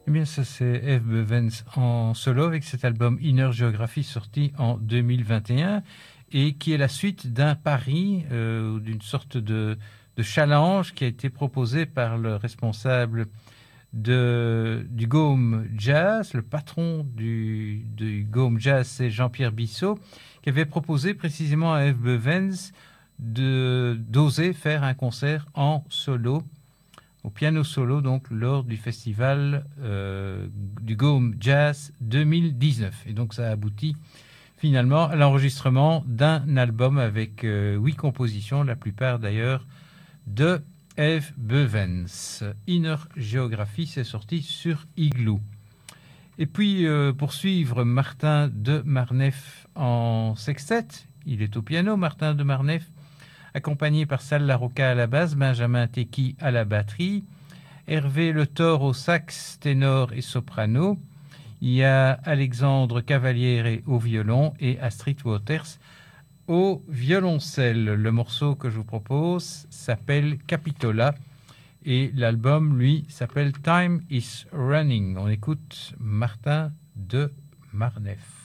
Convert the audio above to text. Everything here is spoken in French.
Eh bien, ça c'est Eve Bevens en solo avec cet album Inner Geography sorti en 2021 et qui est la suite d'un pari ou d'une sorte de challenge qui a été proposé par le responsable du Gaume Jazz, le patron du Gaume Jazz, c'est Jean-Pierre Bissot, qui avait proposé précisément à Eve Bevens d'oser faire un concert en solo, au piano solo, donc lors du festival du Gaume Jazz 2019. Et donc ça a abouti finalement à l'enregistrement d'un album avec 8 compositions, la plupart d'ailleurs de Eve Bevens. Inner Geography, c'est sorti sur Igloo. Et puis, pour suivre, Martin de Marneffe en sextet. Il est au piano, Martin de Marneffe, accompagné par Sal Larocca à la basse, Benjamin Tecky à la batterie, Hervé Le Thor au sax, ténor et soprano. Il y a Alexandre Cavaliere au violon et Astrid Waters au violoncelle. Le morceau que je vous propose s'appelle Capitola et l'album, lui, s'appelle Time is Running. On écoute Martin de Marneffe.